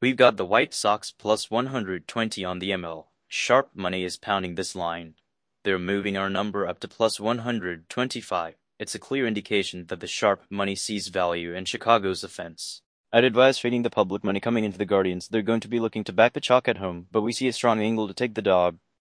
We've got the White Sox plus 120 on the ML. Sharp money is pounding this line. They're moving our number up to plus 125. It's a clear indication that the sharp money sees value in Chicago's offense. I'd advise fading the public money coming into the Guardians. They're going to be looking to back the chalk at home, but we see a strong angle to take the dog.